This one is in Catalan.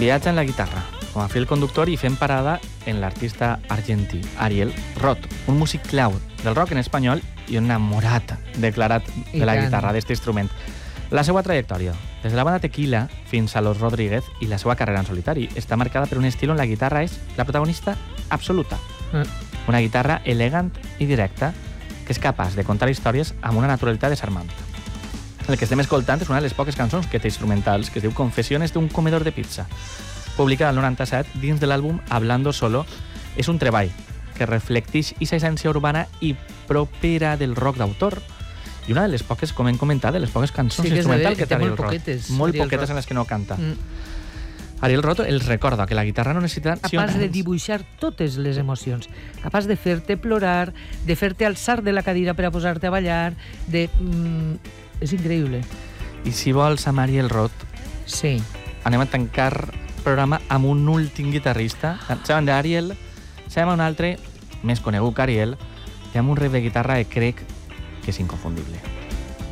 viatja en la guitarra com a fil conductor i fent parada en l'artista argentí Ariel Roth, un músic clau del rock en espanyol i un enamorat declarat de la guitarra, d'aquest instrument. La seva trajectòria, des de la banda Tequila fins a Los Rodríguez i la seva carrera en solitari, està marcada per un estil on la guitarra és la protagonista absoluta. Una guitarra elegant i directa que és capaç de contar històries amb una naturalitat desarmant. El que estem escoltant és una de les poques cançons que té instrumentals, que es diu Confessiones d'un comedor de pizza, publicada el 97 dins de l'àlbum Hablando Solo. És un treball que reflecteix aquesta essència urbana i propera del rock d'autor i una de les poques, com hem comentat, de les poques cançons instrumentals que té Ariel Roth. Molt poquetes en les que no canta. Ariel Roth els recorda que la guitarra no necessita... Capaç de dibuixar totes les emocions, capaç de fer-te plorar, de fer-te alçar de la cadira per a posar-te a ballar, és increïble. I si vols, amb Ariel Roth, sí, anem a tancar el programa amb un últim guitarrista. Sabem d'Ariel, sabem un altre, més conegut que Ariel, i amb un riff de guitarra que crec que és inconfundible.